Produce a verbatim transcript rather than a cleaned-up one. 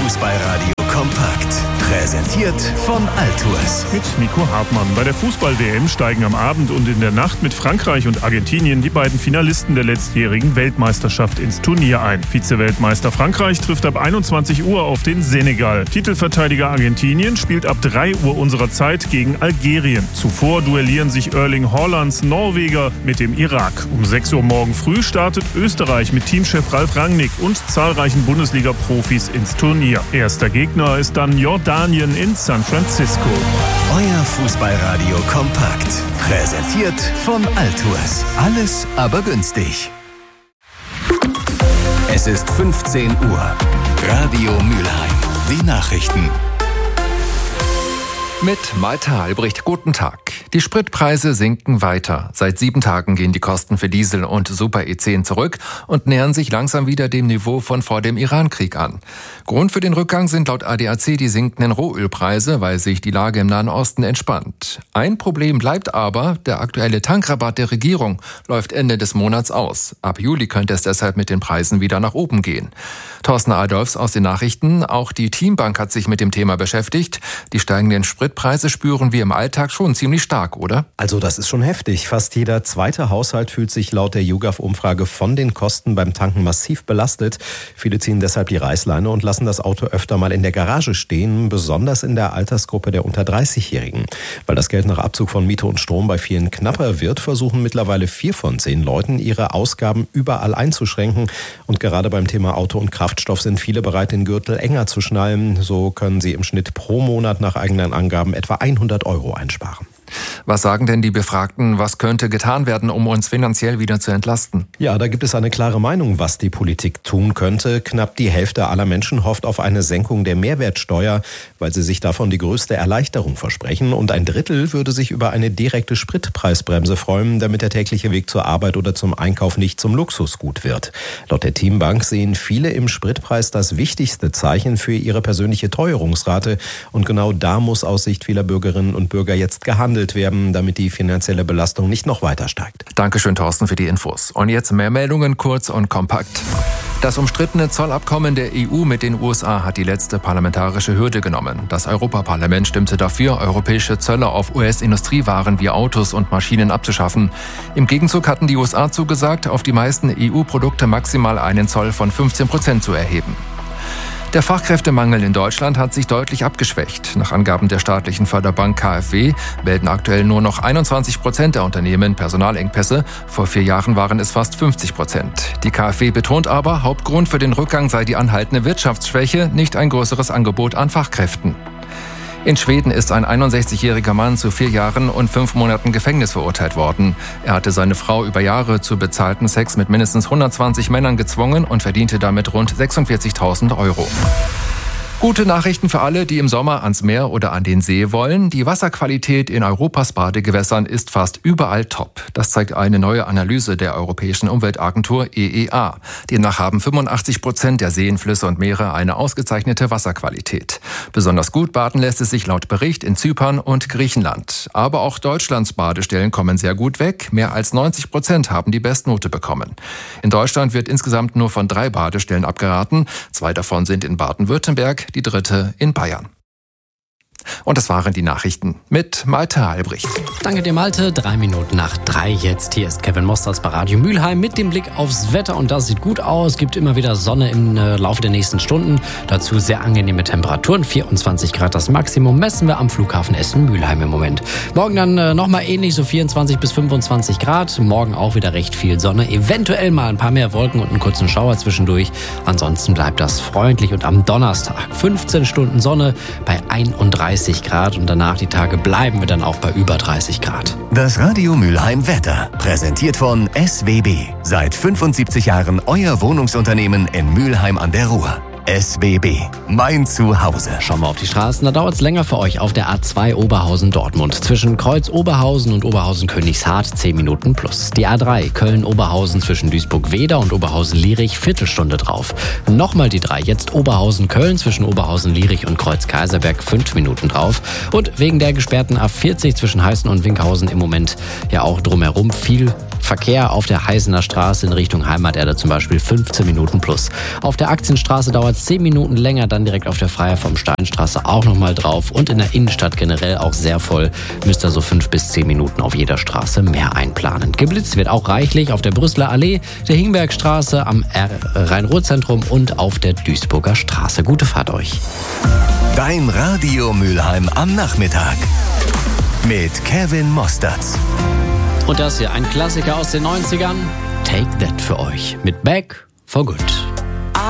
Fußballradio kompakt. Präsentiert von Altours. Mit Nico Hartmann. Bei der Fußball-W M steigen am Abend und in der Nacht mit Frankreich und Argentinien die beiden Finalisten der letztjährigen Weltmeisterschaft ins Turnier ein. Vize-Weltmeister Frankreich trifft ab einundzwanzig Uhr auf den Senegal. Titelverteidiger Argentinien spielt ab drei Uhr unserer Zeit gegen Algerien. Zuvor duellieren sich Erling Haalands Norweger mit dem Irak. Um sechs Uhr morgen früh startet Österreich mit Teamchef Ralf Rangnick und zahlreichen Bundesliga-Profis ins Turnier. Erster Gegner ist dann Jordanien in San Francisco. Euer Fußballradio kompakt. Präsentiert von Altours. Alles aber günstig. Es ist fünfzehn Uhr. Radio Mülheim. Die Nachrichten. Mit Malte Albrecht, guten Tag. Die Spritpreise sinken weiter. Seit sieben Tagen gehen die Kosten für Diesel und Super-E zehn zurück und nähern sich langsam wieder dem Niveau von vor dem Iran-Krieg an. Grund für den Rückgang sind laut A D A C die sinkenden Rohölpreise, weil sich die Lage im Nahen Osten entspannt. Ein Problem bleibt aber, der aktuelle Tankrabatt der Regierung läuft Ende des Monats aus. Ab Juli könnte es deshalb mit den Preisen wieder nach oben gehen. Thorsten Adolfs aus den Nachrichten. Auch die Teambank hat sich mit dem Thema beschäftigt. Die steigenden Spritpreise spüren wir im Alltag schon ziemlich stark, oder? Also das ist schon heftig. Fast jeder zweite Haushalt fühlt sich laut der YouGov-Umfrage von den Kosten beim Tanken massiv belastet. Viele ziehen deshalb die Reißleine und lassen das Auto öfter mal in der Garage stehen, besonders in der Altersgruppe der unter dreißigjährigen. Weil das Geld nach Abzug von Miete und Strom bei vielen knapper wird, versuchen mittlerweile vier von zehn Leuten, ihre Ausgaben überall einzuschränken. Und gerade beim Thema Auto und Kraftstoff sind viele bereit, den Gürtel enger zu schnallen. So können sie im Schnitt pro Monat nach eigenen Angaben etwa hundert Euro einsparen. Was sagen denn die Befragten, was könnte getan werden, um uns finanziell wieder zu entlasten? Ja, da gibt es eine klare Meinung, was die Politik tun könnte. Knapp die Hälfte aller Menschen hofft auf eine Senkung der Mehrwertsteuer, weil sie sich davon die größte Erleichterung versprechen. Und ein Drittel würde sich über eine direkte Spritpreisbremse freuen, damit der tägliche Weg zur Arbeit oder zum Einkauf nicht zum Luxusgut wird. Laut der Teambank sehen viele im Spritpreis das wichtigste Zeichen für ihre persönliche Teuerungsrate. Und genau da muss aus Sicht vieler Bürgerinnen und Bürger jetzt gehandelt werden, damit die finanzielle Belastung nicht noch weiter steigt. Dankeschön, Thorsten, für die Infos. Und jetzt mehr Meldungen, kurz und kompakt. Das umstrittene Zollabkommen der E U mit den U S A hat die letzte parlamentarische Hürde genommen. Das Europaparlament stimmte dafür, europäische Zölle auf U S-Industriewaren wie Autos und Maschinen abzuschaffen. Im Gegenzug hatten die U S A zugesagt, auf die meisten E U-Produkte maximal einen Zoll von fünfzehn Prozent zu erheben. Der Fachkräftemangel in Deutschland hat sich deutlich abgeschwächt. Nach Angaben der staatlichen Förderbank K f W melden aktuell nur noch einundzwanzig Prozent der Unternehmen Personalengpässe. Vor vier Jahren waren es fast fünfzig Prozent. Die K f W betont aber, Hauptgrund für den Rückgang sei die anhaltende Wirtschaftsschwäche, nicht ein größeres Angebot an Fachkräften. In Schweden ist ein einundsechzigjähriger Mann zu vier Jahren und fünf Monaten Gefängnis verurteilt worden. Er hatte seine Frau über Jahre zu bezahlten Sex mit mindestens hundertzwanzig Männern gezwungen und verdiente damit rund sechsundvierzigtausend Euro. Gute Nachrichten für alle, die im Sommer ans Meer oder an den See wollen. Die Wasserqualität in Europas Badegewässern ist fast überall top. Das zeigt eine neue Analyse der Europäischen Umweltagentur E E A. Demnach haben fünfundachtzig Prozent der Seen, Flüsse und Meere eine ausgezeichnete Wasserqualität. Besonders gut baden lässt es sich laut Bericht in Zypern und Griechenland. Aber auch Deutschlands Badestellen kommen sehr gut weg. Mehr als neunzig Prozent haben die Bestnote bekommen. In Deutschland wird insgesamt nur von drei Badestellen abgeraten. Zwei davon sind in Baden-Württemberg, die dritte in Bayern. Und das waren die Nachrichten mit Malte Albrecht. Danke dir, Malte. Drei Minuten nach drei jetzt. Hier ist Kevin Mosters bei Radio Mülheim mit dem Blick aufs Wetter. Und das sieht gut aus. Es gibt immer wieder Sonne im Laufe der nächsten Stunden. Dazu sehr angenehme Temperaturen. vierundzwanzig Grad das Maximum messen wir am Flughafen Essen-Mülheim im Moment. Morgen dann äh, nochmal ähnlich, so vierundzwanzig bis fünfundzwanzig Grad. Morgen auch wieder recht viel Sonne. Eventuell mal ein paar mehr Wolken und einen kurzen Schauer zwischendurch. Ansonsten bleibt das freundlich. Und am Donnerstag fünfzehn Stunden Sonne bei einunddreißig Grad und danach die Tage bleiben wir dann auch bei über dreißig Grad. Das Radio Mülheim Wetter, präsentiert von S W B. Seit fünfundsiebzig Jahren euer Wohnungsunternehmen in Mülheim an der Ruhr. S W B, mein Zuhause. Schauen wir auf die Straßen, da dauert es länger für euch auf der A zwei Oberhausen-Dortmund. Zwischen Kreuz-Oberhausen und Oberhausen-Königshardt zehn Minuten plus. Die A drei Köln-Oberhausen zwischen Duisburg-Weder und Oberhausen-Lierich Viertelstunde drauf. Nochmal die drei, jetzt Oberhausen-Köln zwischen Oberhausen-Lierich und Kreuz-Kaiserberg fünf Minuten drauf. Und wegen der gesperrten A vierzig zwischen Heißen und Winkhausen im Moment ja auch drumherum viel Verkehr auf der Heißener Straße in Richtung Heimaterde zum Beispiel fünfzehn Minuten plus. Auf der Aktienstraße dauert es zehn Minuten länger, dann direkt auf der Freier vom Steinstraße auch nochmal drauf. Und in der Innenstadt generell auch sehr voll. Müsst ihr so fünf bis zehn Minuten auf jeder Straße mehr einplanen. Geblitzt wird auch reichlich auf der Brüsseler Allee, der Hingbergstraße, am Rhein-Ruhr-Zentrum und auf der Duisburger Straße. Gute Fahrt euch. Dein Radio Mülheim am Nachmittag mit Kevin Mostertz. Und das hier, ein Klassiker aus den neunzigern. Take That für euch mit Back for Good.